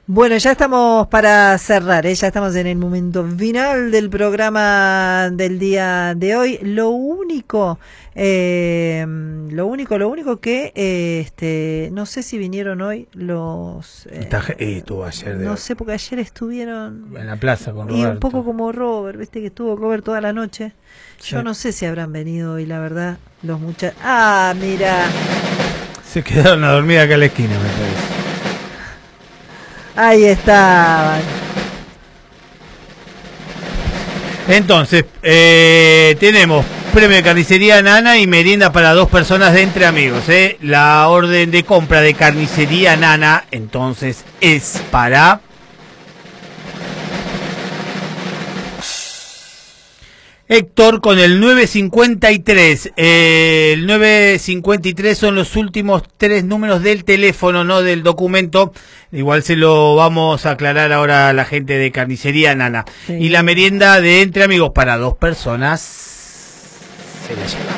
Bueno, ya estamos para cerrar, ya estamos en el momento final del programa del día de hoy. Lo único que no sé si vinieron hoy los estuvo ayer no sé, porque ayer estuvieron en la plaza con Roberto. Y un poco como Robert, viste que estuvo Robert toda la noche. Sí. Yo no sé si habrán venido hoy, la verdad, los muchachos. Ah, mira. Se quedaron a dormir acá en la esquina, me parece. Ahí estaban. Entonces, tenemos premio de carnicería Nana y merienda para 2 personas de Entre Amigos. La orden de compra de carnicería Nana, entonces, es para... Héctor con el 953. El 953 son los últimos 3 números del teléfono, no del documento. Igual se lo vamos a aclarar ahora a la gente de Carnicería Nana. Sí. Y la merienda de Entre Amigos para 2 personas se la lleva.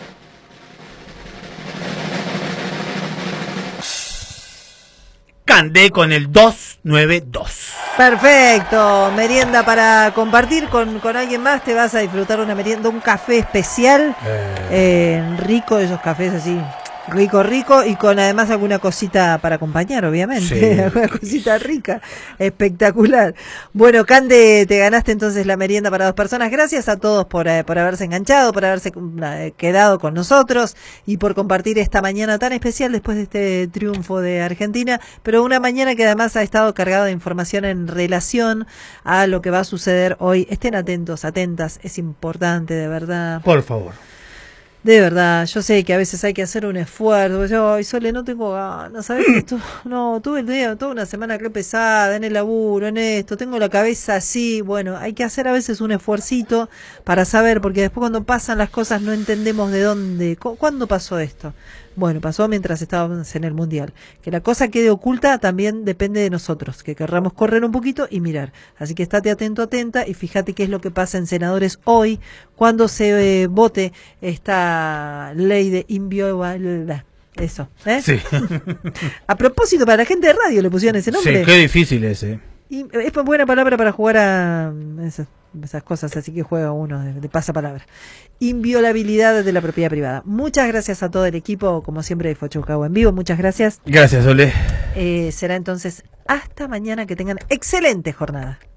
Candé con el 292. Perfecto, merienda para compartir con alguien más. Te vas a disfrutar una merienda, un café especial, rico, esos cafés así, rico, y con además alguna cosita para acompañar, obviamente, sí. Alguna cosita rica, espectacular. Bueno, Cande, te ganaste entonces la merienda para 2 personas. Gracias a todos por haberse enganchado, por haberse quedado con nosotros y por compartir esta mañana tan especial después de este triunfo de Argentina, pero una mañana que además ha estado cargada de información en relación a lo que va a suceder hoy. Estén atentos, atentas, es importante, de verdad. Por favor. De verdad, yo sé que a veces hay que hacer un esfuerzo. Yo, Sole, no tengo ganas, ¿sabes? Tuve el día, toda una semana que pesada en el laburo, en esto, tengo la cabeza así. Bueno, hay que hacer a veces un esfuercito para saber, porque después cuando pasan las cosas no entendemos de dónde, cuándo pasó esto. Bueno, pasó mientras estábamos en el Mundial. Que la cosa quede oculta también depende de nosotros, que querramos correr un poquito y mirar. Así que estate atento, atenta, y fíjate qué es lo que pasa en senadores hoy, cuando se vote esta ley de inviolabilidad. Eso, ¿eh? Sí. A propósito, para la gente de radio le pusieron ese nombre. Sí, qué difícil ese. Y es buena palabra para jugar a esas cosas, así que juega uno de pasapalabra. Inviolabilidad de la propiedad privada. Muchas gracias a todo el equipo, como siempre, de Fochucagua en vivo. Muchas gracias. Gracias, Ole. Será entonces hasta mañana, que tengan excelente jornada.